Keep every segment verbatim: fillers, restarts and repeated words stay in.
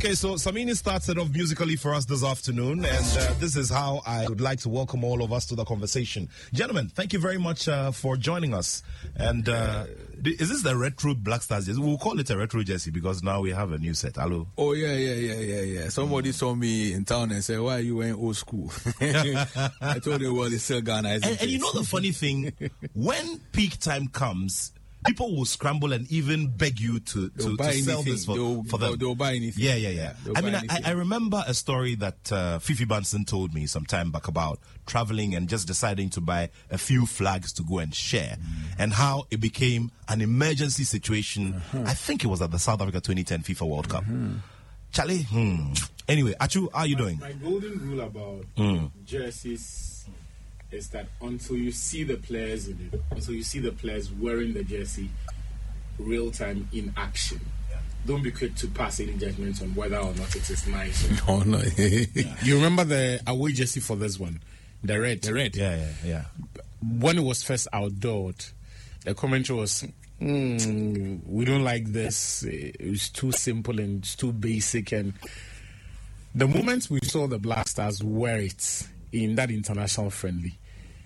Okay, so Samini started off musically for us this afternoon, and uh, this is how I would like to welcome all of us to the conversation. Gentlemen, thank you very much uh, for joining us. And uh, is this the retro Black Stars jersey? We'll call it a retro jersey because now we have a new set. Hello. Oh, yeah, yeah, yeah, yeah, yeah. Somebody mm. saw me in town and said, why are you wearing old school? I told them, well, it's still Ghana. And, and you know the funny thing, when peak time comes, people will scramble and even beg you to, to, to sell this for, they'll, for them. They'll buy anything. Yeah, yeah, yeah. yeah I mean, I, I remember a story that uh, Fifi Banson told me some time back about traveling and just deciding to buy a few flags to go and share, mm. and how it became an emergency situation. Uh-huh. I think it was at the South Africa twenty ten FIFA World Cup. Uh-huh. Charlie, hmm. Anyway, Achu, how are you my, doing? My golden rule about mm. jerseys is that until you see the players in it, until you see the players wearing the jersey real time in action, yeah. don't be quick to pass any judgments on whether or not it is nice. No, no. yeah. You remember the away jersey for this one? The red. The red. Yeah, yeah, yeah. When it was first outdoored, the commentary was, mm, we don't like this. It's too simple and it's too basic. And the moment we saw the Black Stars wear it in that international friendly,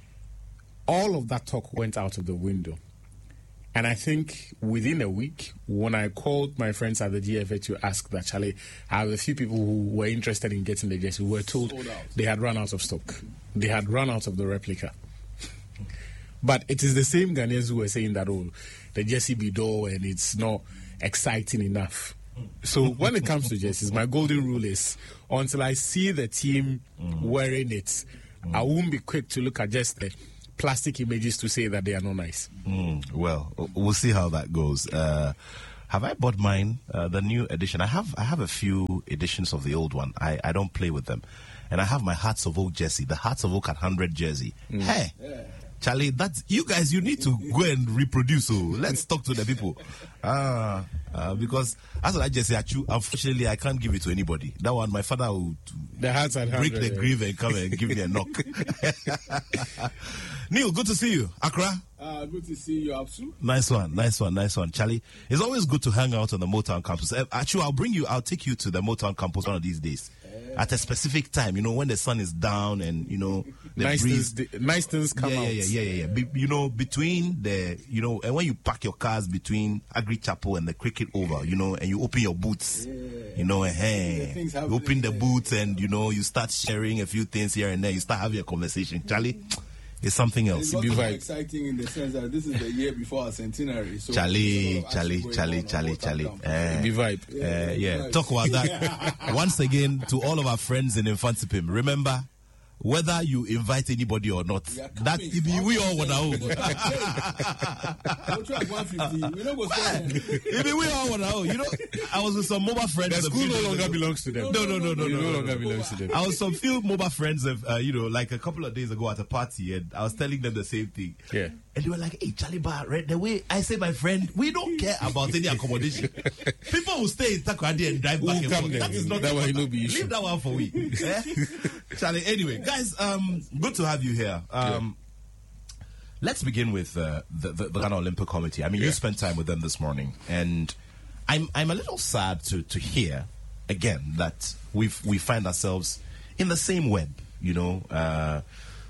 all of that talk went out of the window. And I think within a week, when I called my friends at the G F A to ask that, Charlie, I have a few people who were interested in getting the jersey, who were told they had run out of stock. They had run out of the replica. But it is the same Ghanaians who were saying that, oh, the jersey be dull and it's not exciting enough. So when it comes to jerseys, my golden rule is until I see the team mm. wearing it, mm. I won't be quick to look at just the plastic images to say that they are not nice. Mm. Well, we'll see how that goes. Uh, have I bought mine? Uh, the new edition. I have. I have a few editions of the old one. I, I don't play with them, and I have my Hearts of Oak jersey, the Hearts of Oak at one hundred jersey. Mm. Hey. Yeah. Charlie, that's you guys. You need to go and reproduce. So let's talk to the people, ah, uh, because as I just said, unfortunately, I can't give it to anybody. That one, my father would the hearts break the yeah. grieve and come and give me a knock. Neil, good to see you, Accra. Uh, good to see you, Absu. Nice one, nice one, nice one, Charlie. It's always good to hang out on the Motown campus. Actually, I'll bring you. I'll take you to the Motown campus one of these days. At a specific time, you know, when the sun is down and, you know, the nice breeze. Things, the, nice things come yeah, out. Yeah, yeah, yeah, yeah. Be, you know, between the, you know, and when you park your cars between Agri Chapel and the Cricket Oval, you know, and you open your boots, yeah. you know, and hey, you open the boots and, you know, you start sharing a few things here and there. You start having a conversation. Charlie, it's something else. It's also exciting in the sense that this is the year before our centenary. So Charlie, Charlie, Charlie, Charlie, Charlie. Uh, be vibe. Uh, yeah, yeah. Talk about that. Once again, to all of our friends in Infantipim, remember, whether you invite anybody or not, that be we all want to own. We all want to own. You know, I was with some mobile friends. The school no longer belongs to them. No, no, no, no, no, no longer belongs to them. I was some few mobile friends, of, uh, you know, like a couple of days ago at a party, and I was telling them the same thing. Yeah. And they were like, hey, Charlie Bar, right? The way I say, my friend, we don't care about any accommodation. People will stay in Takoradi and drive back and forth. That is not that one. No be issue. Leave that one for we. eh? Charlie, anyway, guys, um, good to have you here. Um, yeah. Let's begin with uh, the, the, the Ghana Olympic Committee. I mean, yeah. you spent time with them this morning, and I'm I'm a little sad to, to hear, again, that we've, we find ourselves in the same web, you know. Uh,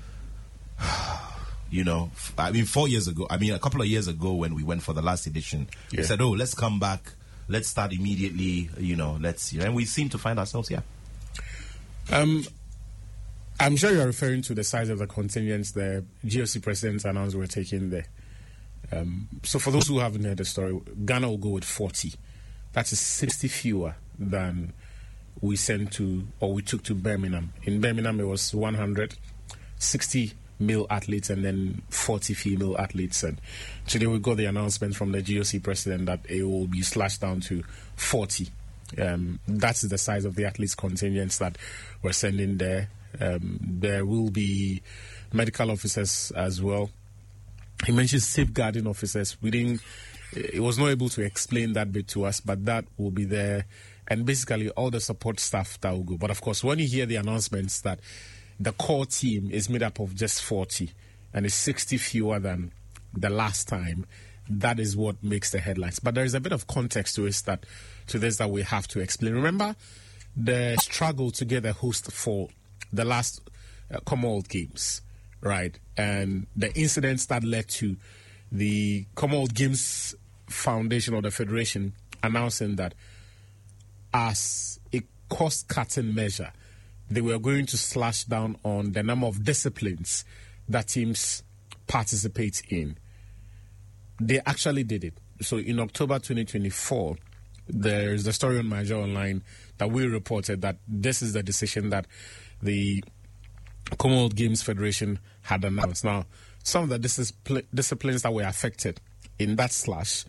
You know, I mean, four years ago, I mean, a couple of years ago when we went for the last edition, yeah. we said, oh, let's come back, let's start immediately, you know, let's, you know, and we seem to find ourselves here. Um, I'm sure you're referring to the size of the contingents the G O C presidents announced were taking there. Um, so for those who haven't heard the story, Ghana will go with forty. That is sixty fewer than we sent to, or we took to Birmingham. In Birmingham, it was one hundred sixty male athletes and then forty female athletes, and today we got the announcement from the G O C president that it will be slashed down to forty. Um, that's the size of the athletes contingents that we're sending there. Um, there will be medical officers as well. He mentioned safeguarding officers. We didn't, it was not able to explain that bit to us, but that will be there, and basically all the support staff that will go. But of course, when you hear the announcements that the core team is made up of just forty and is sixty fewer than the last time, that is what makes the headlines. But there is a bit of context to it that to this that we have to explain. Remember the struggle to get a host for the last uh, Commonwealth Games, right? And the incidents that led to the Commonwealth Games Foundation or the Federation announcing that as a cost-cutting measure, they were going to slash down on the number of disciplines that teams participate in. They actually did it. So in October twenty twenty-four, there's a story on Major Online that we reported that this is the decision that the Commonwealth Games Federation had announced. Now, some of the discipl- disciplines that were affected in that slash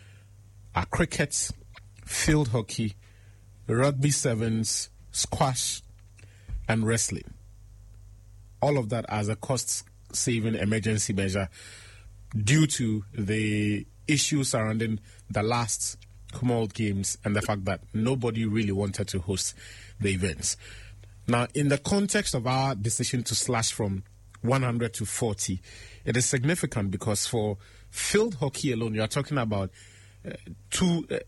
are cricket, field hockey, rugby sevens, squash, and wrestling. All of that as a cost-saving emergency measure due to the issues surrounding the last Commonwealth Games and the fact that nobody really wanted to host the events. Now, in the context of our decision to slash from one hundred to forty, it is significant because for field hockey alone, you are talking about uh, two uh,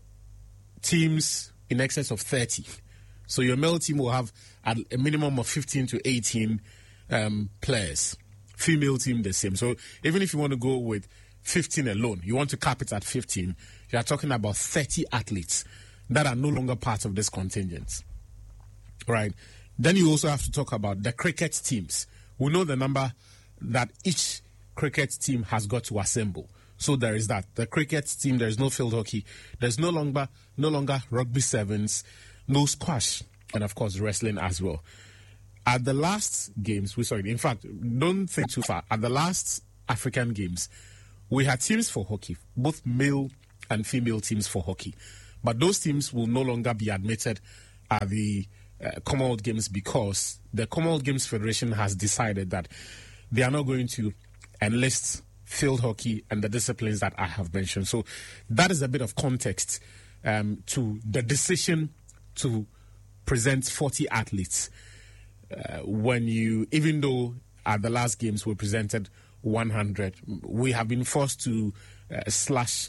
teams in excess of thirty. So your male team will have at a minimum of fifteen to eighteen um, players. Female team the same. So even if you want to go with fifteen alone, you want to cap it at fifteen, you are talking about thirty athletes that are no longer part of this contingent. Right? Then you also have to talk about the cricket teams. We know the number that each cricket team has got to assemble. So there is that. The cricket team, there is no field hockey. There's no longer no longer rugby sevens, no squash, and of course wrestling as well. At the last games, we saw it. In fact, don't think too far. At the last African Games, we had teams for hockey, both male and female teams for hockey. But those teams will no longer be admitted at the uh, Commonwealth Games because the Commonwealth Games Federation has decided that they are not going to enlist field hockey and the disciplines that I have mentioned. So that is a bit of context um, to the decision to present forty athletes. Uh, when you, even though at the last games we presented one hundred, we have been forced to uh, slash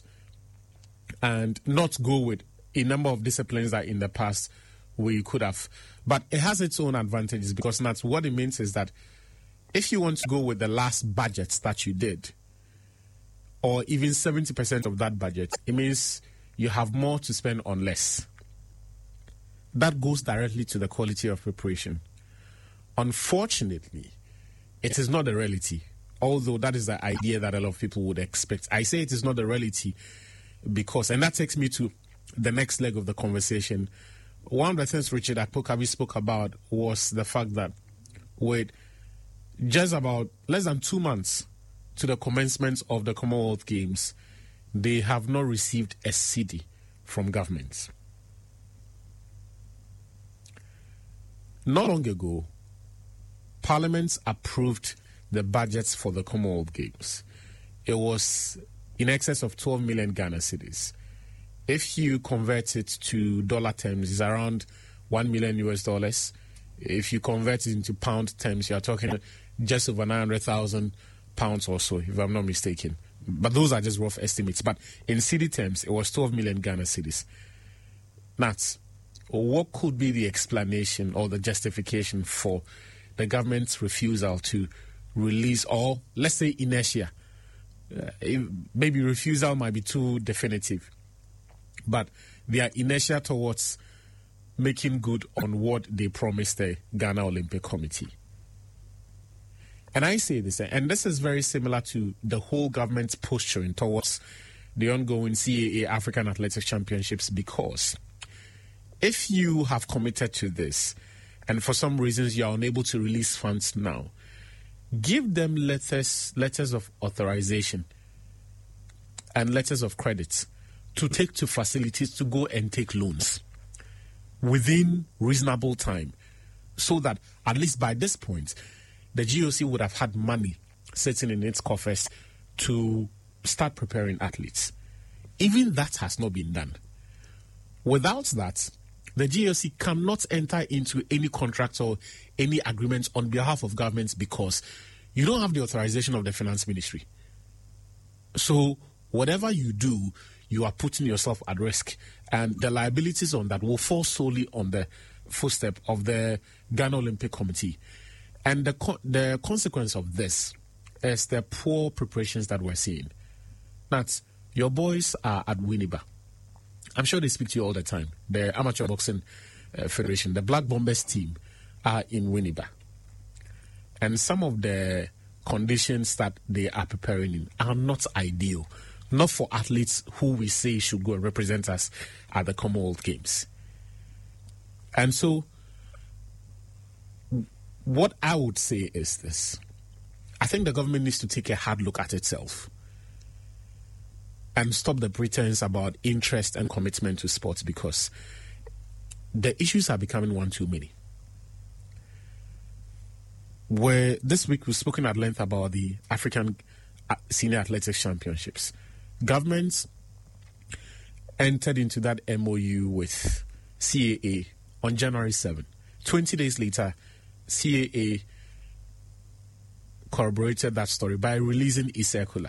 and not go with a number of disciplines that in the past we could have. But it has its own advantages because that's what it means is that if you want to go with the last budget that you did, or even seventy percent of that budget, it means you have more to spend on less. That goes directly to the quality of preparation. Unfortunately, it is not a reality, although that is the idea that a lot of people would expect. I say it is not a reality because, and that takes me to the next leg of the conversation. One of the things Richard Akpokabi spoke about was the fact that with just about less than two months to the commencement of the Commonwealth Games, they have not received a cedi from government. Not long ago, Parliament approved the budgets for the Commonwealth Games. It was in excess of twelve million Ghana cedis. If you convert it to dollar terms, it's around one million U S dollars. If you convert it into pound terms, you're talking just over nine hundred thousand pounds or so, if I'm not mistaken. But those are just rough estimates. But in cedi terms, it was twelve million Ghana cedis. Nats, what could be the explanation or the justification for the government's refusal to release, or let's say inertia? Uh, maybe refusal might be too definitive, but their inertia towards making good on what they promised the Ghana Olympic Committee. And I say this, and this is very similar to the whole government's posturing towards the ongoing C A A African Athletics Championships, because if you have committed to this and for some reasons you are unable to release funds now, give them letters letters of authorization and letters of credit to take to facilities to go and take loans within reasonable time, so that at least by this point, the G O C would have had money sitting in its coffers to start preparing athletes. Even that has not been done. Without that, the G O C cannot enter into any contract or any agreements on behalf of governments because you don't have the authorization of the finance ministry. So whatever you do, you are putting yourself at risk. And the liabilities on that will fall solely on the footstep of the Ghana Olympic Committee. And the co- the consequence of this is the poor preparations that we're seeing. That's your boys are at Winneba. I'm sure they speak to you all the time. The Amateur Boxing uh, Federation, the Black Bombers team are in Winneba. And some of the conditions that they are preparing in are not ideal. Not for athletes who we say should go and represent us at the Commonwealth Games. And so, what I would say is this. I think the government needs to take a hard look at itself and stop the pretense about interest and commitment to sports, because the issues are becoming one too many. Where this week we've spoken at length about the African Senior Athletics Championships. Governments entered into that M O U with C A A on January seventh. twenty days later, C A A corroborated that story by releasing a circular.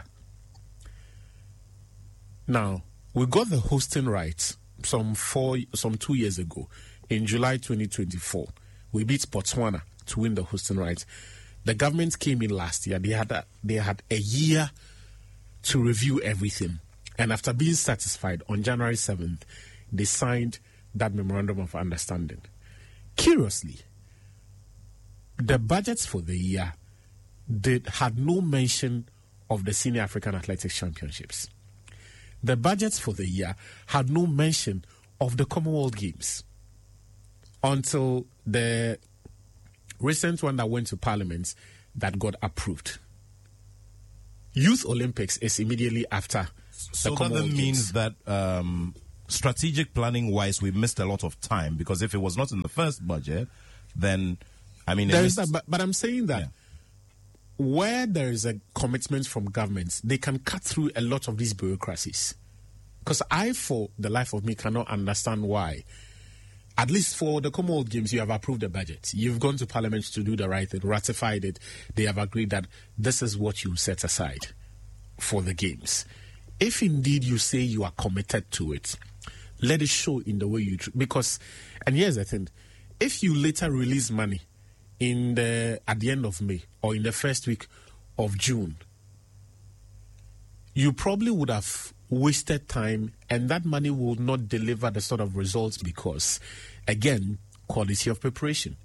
Now, we got the hosting rights some four, some two years ago. In July twenty twenty-four, we beat Botswana to win the hosting rights. The government came in last year. They had a, they had a year to review everything. And after being satisfied, on January seventh, they signed that memorandum of understanding. Curiously, the budgets for the year did, had no mention of the Senior African Athletics Championships. The budgets for the year had no mention of the Commonwealth Games until the recent one that went to Parliament that got approved. Youth Olympics is immediately after so the Commonwealth that means Games. that um, strategic planning wise, we missed a lot of time, because if it was not in the first budget, then I mean, there is missed... that, but, but I'm saying that Yeah. where there is a commitment from governments, they can cut through a lot of these bureaucracies. Because I, for the life of me, cannot understand why. At least for the Commonwealth Games, you have approved the budget. You've gone to Parliament to do the right thing, ratified it. They have agreed that this is what you set aside for the Games. If indeed you say you are committed to it, let it show in the way you... Tr- because, and here's the thing, if you later release money in the at the end of May or in the first week of June, you probably would have wasted time, and that money will not deliver the sort of results because, again, quality of preparation.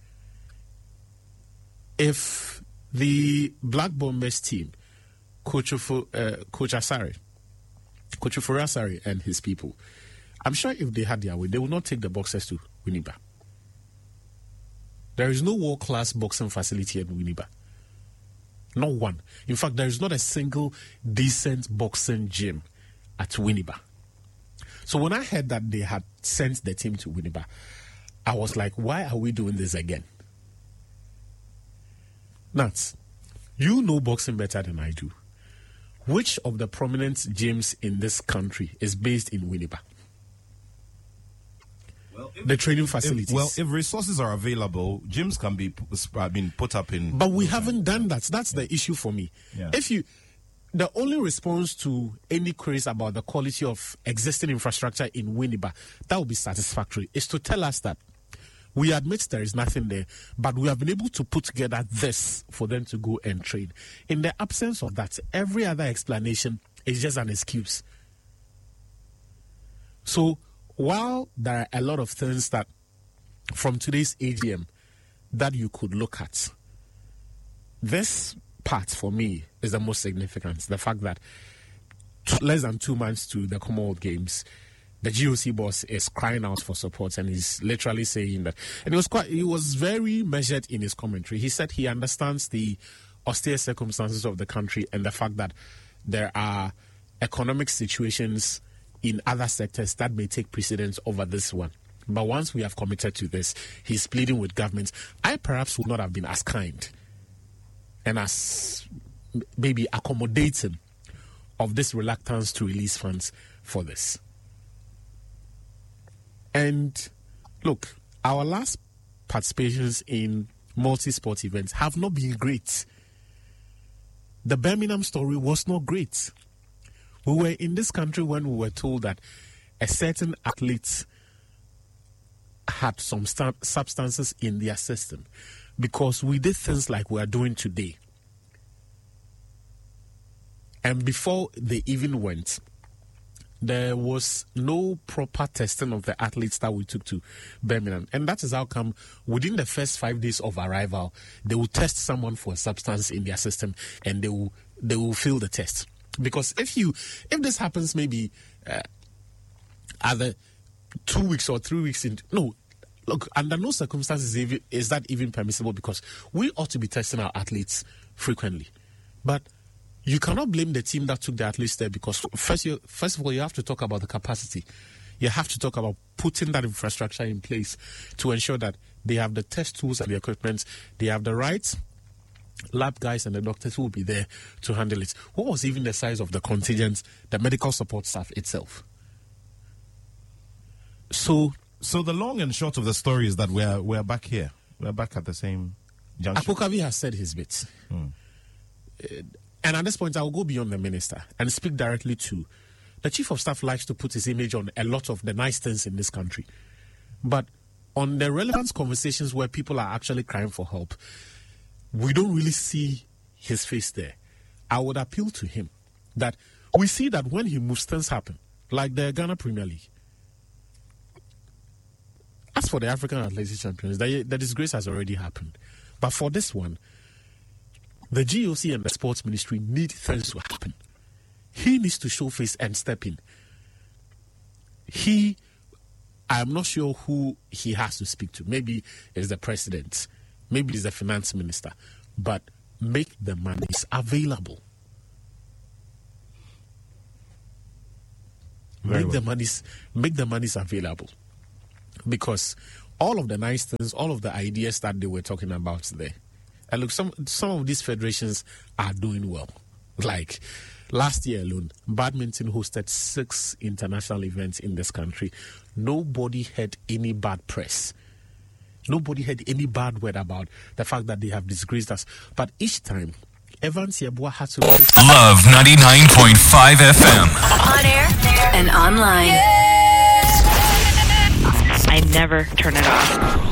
If the Black Bombers team, Coach, Ufo, uh, Coach Asare, Coach Ufo Asare and his people, I'm sure if they had their way, they would not take the boxers to Winneba. There is no world-class boxing facility in Winneba. Not one. In fact, there is not a single decent boxing gym at Winneba. So when I heard that they had sent the team to Winneba, I was like, why are we doing this again? Nats, you know boxing better than I do. Which of the prominent gyms in this country is based in Winneba? Well, if, the training facilities. If, well, if resources are available, gyms can be I mean, put up in... But we haven't done that. That's yeah. the issue for me. Yeah. If you... The only response to any queries about the quality of existing infrastructure in Winneba that would be satisfactory is to tell us that we admit there is nothing there, but we have been able to put together this for them to go and train. In the absence of that, every other explanation is just an excuse. So while there are a lot of things that from today's A G M that you could look at, this part for me is the most significant. The fact that t- less than two months to the Commonwealth Games, the G O C boss is crying out for support, and he's literally saying that. And it was quite, he was very measured in his commentary. He said he understands the austere circumstances of the country and the fact that there are economic situations in other sectors that may take precedence over this one. But once we have committed to this, he's pleading with governments. I perhaps would not have been as kind and as maybe accommodating of this reluctance to release funds for this. And look, our last participations in multi-sport events have not been great. The Birmingham story was not great. We were in this country when we were told that a certain athlete had some stu- substances in their system because we did things like we are doing today. And before they even went, there was no proper testing of the athletes that we took to Birmingham. And that is how come within the first five days of arrival, they will test someone for a substance in their system and they will they will fail the test. Because if you if this happens maybe uh, other two weeks or three weeks into no, look, under no circumstances is, is that even permissible, because we ought to be testing our athletes frequently. But you cannot blame the team that took the athletes there, because first, you, first of all, you have to talk about the capacity. You have to talk about putting that infrastructure in place to ensure that they have the test tools and the equipment, they have the right lab guys and the doctors who will be there to handle it. What was even the size of the contingent, the medical support staff itself? So, so the long and short of the story is that we're we're back here. We're back at the same junction. Apokavi has said his bit. Hmm. Uh, and at this point, I will go beyond the minister and speak directly to the chief of staff. Likes to put his image on a lot of the nice things in this country. But on the relevant conversations where people are actually crying for help, we don't really see his face there. I would appeal to him that we see that when he moves, things happen, like the Ghana Premier League. As for the African Athletics Champions, the, the disgrace has already happened. But for this one, the G O C and the Sports Ministry need things to happen. He needs to show face and step in. He, I am not sure who he has to speak to. Maybe it's the president. Maybe it's the finance minister. But make the monies available. Very make well. the monies, make the monies available. Because all of the nice things, all of the ideas that they were talking about there, and look, some some of these federations are doing well. Like last year alone, badminton hosted six international events in this country. Nobody had any bad press. Nobody had any bad word about the fact that they have disgraced us. But each time, Evans Yeboah had to... Love ninety-nine point five F M. On air and online. I never turn it off.